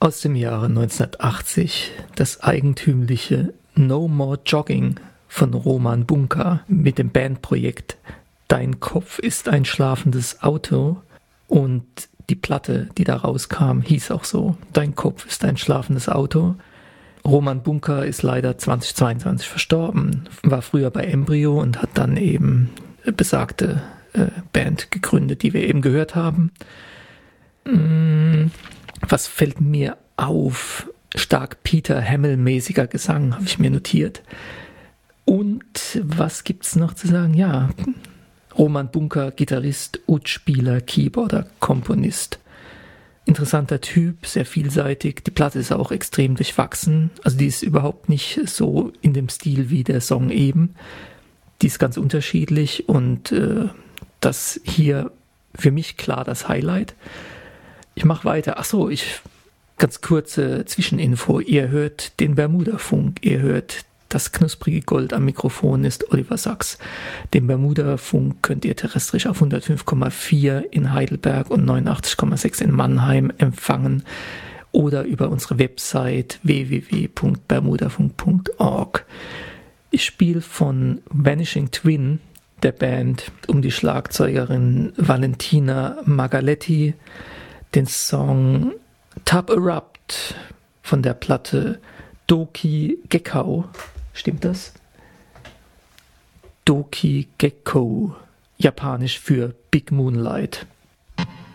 Aus dem Jahre 1980 das eigentümliche No More Jogging von Roman Bunka mit dem Bandprojekt Dein Kopf ist ein schlafendes Auto, und die Platte, die da rauskam, hieß auch so: Dein Kopf ist ein schlafendes Auto. Roman Bunka ist leider 2022 verstorben, war früher bei Embryo und hat dann eben besagte Band gegründet, die wir eben gehört haben. Was fällt mir auf? Stark Peter Hammill-mäßiger Gesang, habe ich mir notiert. Und was gibt's noch zu sagen? Ja, Roman Bunka, Gitarrist, Udspieler, Keyboarder, Komponist. Interessanter Typ, sehr vielseitig. Die Platte ist auch extrem durchwachsen. Also die ist überhaupt nicht so in dem Stil wie der Song eben. Die ist ganz unterschiedlich und das hier für mich klar das Highlight. Ich mache weiter. Ganz kurze Zwischeninfo. Ihr hört den Bermuda-Funk. Ihr hört das knusprige Gold am Mikrofon ist Oliver Sachs. Den Bermuda-Funk könnt ihr terrestrisch auf 105,4 in Heidelberg und 89,6 in Mannheim empfangen oder über unsere Website www.bermudafunk.org. Ich spiele von Vanishing Twin, der Band um die Schlagzeugerin Valentina Magaletti, den Song Tub Erupt von der Platte Doki Gekko. Stimmt das? Doki Gekko, japanisch für Big Moonlight.